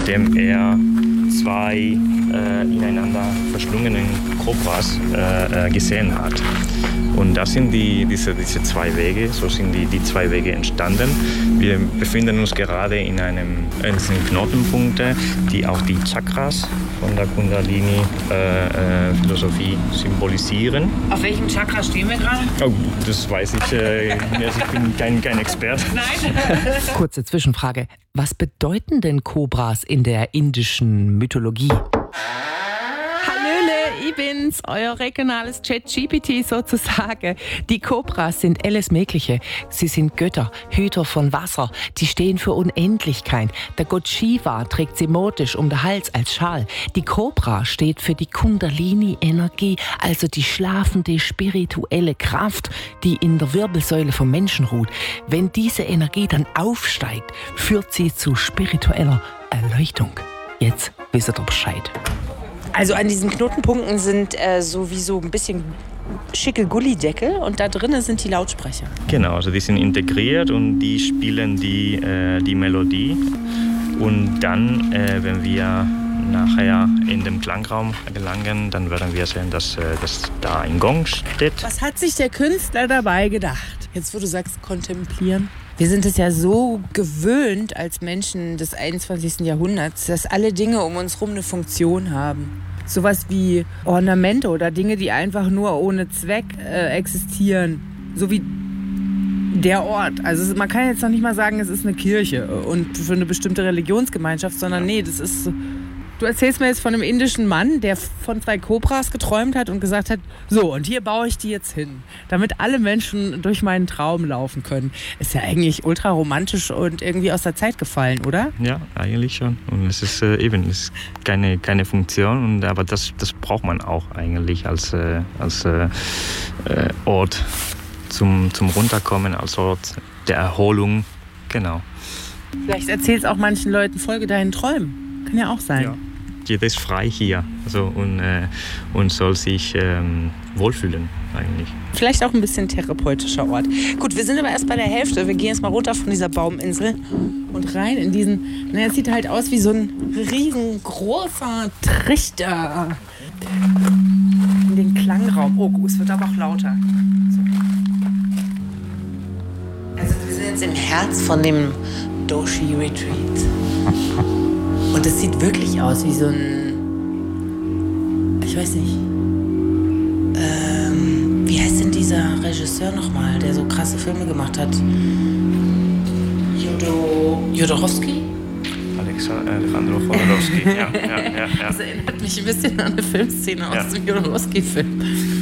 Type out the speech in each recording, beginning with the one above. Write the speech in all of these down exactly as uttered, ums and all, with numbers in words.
nachdem er zwei äh, ineinander verschlungenen Kobras äh, gesehen hat. Und das sind die, diese, diese zwei Wege, so sind die, die zwei Wege entstanden. Wir befinden uns gerade in einem in diesen Knotenpunkten, die auch die Chakras von der Kundalini-Philosophie äh, symbolisieren. Auf welchem Chakra stehen wir gerade? Oh, das weiß ich. Äh, also ich bin kein, kein Experte. Nein. Kurze Zwischenfrage. Was bedeuten denn Kobras in der indischen Mythologie? Hallöle, ich bin's, euer regionales Chat-G P T sozusagen. Die Kobras sind alles Mögliche. Sie sind Götter, Hüter von Wasser. Die stehen für Unendlichkeit. Der Gott Shiva trägt sie modisch um den Hals als Schal. Die Kobra steht für die Kundalini-Energie, also die schlafende spirituelle Kraft, die in der Wirbelsäule vom Menschen ruht. Wenn diese Energie dann aufsteigt, führt sie zu spiritueller Erleuchtung. Jetzt wisst ihr Bescheid. Also an diesen Knotenpunkten sind äh, so wie so ein bisschen schicke Gullideckel und da drinnen sind die Lautsprecher. Genau, also die sind integriert und die spielen die, äh, die Melodie. Und dann, äh, wenn wir nachher in den Klangraum gelangen, dann werden wir sehen, dass, äh, dass da ein Gong steht. Was hat sich der Künstler dabei gedacht? Jetzt, wo du sagst, kontemplieren. Wir sind es ja so gewöhnt als Menschen des einundzwanzigsten Jahrhunderts, dass alle Dinge um uns herum eine Funktion haben. Sowas wie Ornamente oder Dinge, die einfach nur ohne Zweck äh, existieren. So wie der Ort. Also man kann jetzt noch nicht mal sagen, es ist eine Kirche und für eine bestimmte Religionsgemeinschaft, sondern nee, das ist so. Du erzählst mir jetzt von einem indischen Mann, der von zwei Kobras geträumt hat und gesagt hat, so, und hier baue ich die jetzt hin, damit alle Menschen durch meinen Traum laufen können. Ist ja eigentlich ultra romantisch und irgendwie aus der Zeit gefallen, oder? Ja, eigentlich schon. Und es ist äh, eben es ist keine, keine Funktion, und, aber das, das braucht man auch eigentlich als, äh, als äh, äh, Ort zum, zum Runterkommen, als Ort der Erholung. Genau. Vielleicht erzählst auch manchen Leuten, folge deinen Träumen. Kann ja auch sein. Ja. Jeder ist frei hier, also, und, äh, und soll sich ähm, wohlfühlen eigentlich. Vielleicht auch ein bisschen therapeutischer Ort. Gut, wir sind aber erst bei der Hälfte. Wir gehen jetzt mal runter von dieser Bauminsel und rein in diesen, naja, es sieht halt aus wie so ein riesengroßer Trichter. In den Klangraum. Oh, es wird aber auch lauter. So. Also wir sind jetzt im Herz von dem Doshi Retreat. Und es sieht wirklich aus wie so ein, ich weiß nicht, ähm, wie heißt denn dieser Regisseur nochmal, der so krasse Filme gemacht hat? Jodo, Jodorowsky? Alejandro Jodorowsky, ja, ja, ja, ja. Das erinnert mich ein bisschen an eine Filmszene aus ja. dem Jodorowsky-Film.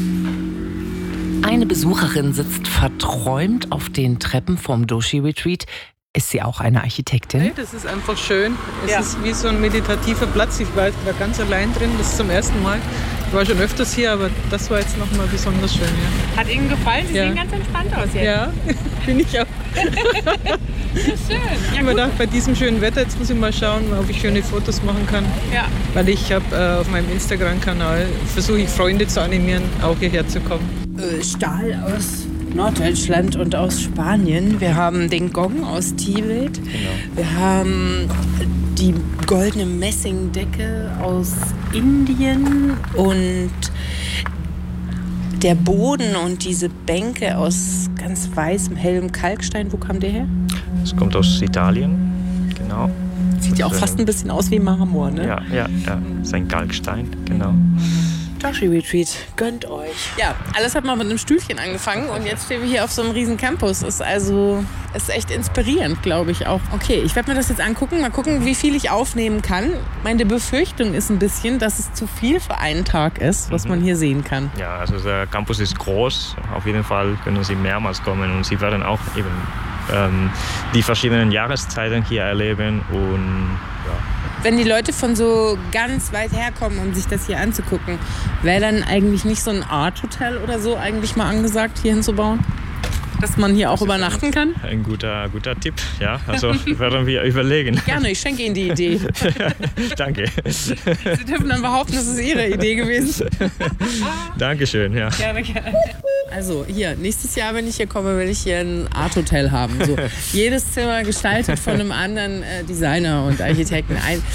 Eine Besucherin sitzt verträumt auf den Treppen vom Doshi Retreat. Ist sie auch eine Architektin? Nee, das ist einfach schön. Es ja. ist wie so ein meditativer Platz. Ich war, war ganz allein drin, das ist zum ersten Mal. Ich war schon öfters hier, aber das war jetzt nochmal besonders schön. Ja. Hat Ihnen gefallen? Sie ja. sehen ganz entspannt aus jetzt. Ja, bin ich auch. Ja, schön. Ich habe mir gedacht, bei diesem schönen Wetter, jetzt muss ich mal schauen, ob ich schöne Fotos machen kann. Ja. Weil ich habe äh, auf meinem Instagram-Kanal, versuche ich Freunde zu animieren, auch hierher zu kommen. Äh, Stahl aus Norddeutschland und aus Spanien. Wir haben den Gong aus Tibet. Genau. Wir haben die goldene Messingdecke aus Indien und der Boden und diese Bänke aus ganz weißem, hellem Kalkstein. Wo kam der her? Das kommt aus Italien, genau. Sieht ja auch fast ein bisschen aus wie Marmor, ne? Ja, ja, ja. Das ist ein Kalkstein, genau. Doshi Retreat, gönnt euch. Ja, alles hat mal mit einem Stühlchen angefangen und jetzt stehen wir hier auf so einem riesen Campus. Ist also ist echt inspirierend, glaube ich auch. Okay, ich werde mir das jetzt angucken, mal gucken, wie viel ich aufnehmen kann. Meine Befürchtung ist ein bisschen, dass es zu viel für einen Tag ist, was man hier sehen kann. Ja, also der Campus ist groß. Auf jeden Fall können Sie mehrmals kommen und Sie werden auch eben ähm, die verschiedenen Jahreszeiten hier erleben und ja. Wenn die Leute von so ganz weit herkommen, um sich das hier anzugucken, wäre dann eigentlich nicht so ein Art-Hotel oder so eigentlich mal angesagt, hier hinzubauen? Dass man hier auch übernachten kann? Ein guter, guter Tipp, ja. Also werden wir überlegen. Gerne, ich schenke Ihnen die Idee. Danke. Sie dürfen dann behaupten, das ist Ihre Idee gewesen. Dankeschön, ja. Gerne, gerne. Also hier, nächstes Jahr, wenn ich hier komme, will ich hier ein Art-Hotel haben. So, jedes Zimmer gestaltet von einem anderen äh, Designer und Architekten. Ein,